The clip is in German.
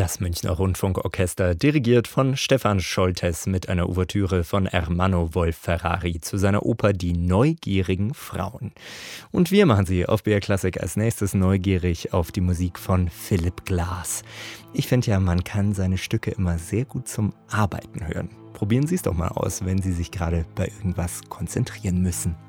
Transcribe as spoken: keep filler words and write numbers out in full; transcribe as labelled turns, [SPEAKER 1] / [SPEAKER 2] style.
[SPEAKER 1] Das Münchner Rundfunkorchester, dirigiert von Stefan Scholtes mit einer Ouvertüre von Ermanno Wolf-Ferrari zu seiner Oper Die neugierigen Frauen. Und wir machen Sie auf B R Klassik als nächstes neugierig auf die Musik von Philipp Glass. Ich finde ja, man kann seine Stücke immer sehr gut zum Arbeiten hören. Probieren Sie es doch mal aus, wenn Sie sich gerade bei irgendwas konzentrieren müssen.